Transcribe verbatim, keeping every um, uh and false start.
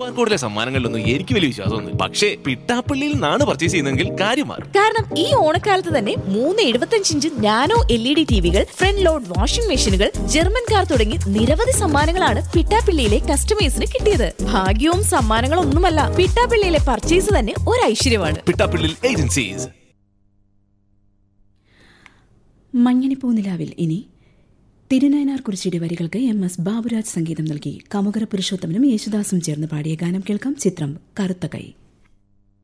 കോഴിക്കോടിലെ സമ്മാനങ്ങളിലൊന്നും എനിക്ക് വലിയ വിശ്വാസമൊന്നും. പക്ഷേ പിട്ടാപ്പള്ളിയിൽ നിന്നാണ് പർച്ചേസ് ചെയ്യുന്നതെങ്കിൽ കാര്യം മാറും. കാരണം ഈ ഓണക്കാലത്ത് തന്നെ മൂന്ന് എഴുപത്തഞ്ച് inch nano L E D ടിവികൾ, front load washing മെഷീനുകൾ, ജർമ്മൻ കാർ തുടങ്ങി നിരവധി സമ്മാനങ്ങളാണ് പിട്ടാപ്പള്ളിയിലെ കസ്റ്റമേഴ്സിന് കിട്ടിയത്. ഭാഗ്യവും സമ്മാനങ്ങളും ഒന്നുമല്ല, പിട്ടാപ്പള്ളിയിലെ പർച്ചേസ് തന്നെ ഒരു ഐശ്വര്യമാണ്. പിട്ടാപ്പള്ളി ഏജൻസീസ്. മഞ്ഞണിപ്പൂനിലാവിൽ ഇനി തിരുനയനാർ കുറിച്ചിയുടെ വരികൾക്ക് എം എസ് ബാബുരാജ് സംഗീതം നൽകി കമുകര പുരുഷോത്തമനും യേശുദാസും ചേർന്ന് പാടിയ ഗാനം കേൾക്കാം. ചിത്രം കറുത്ത കൈ.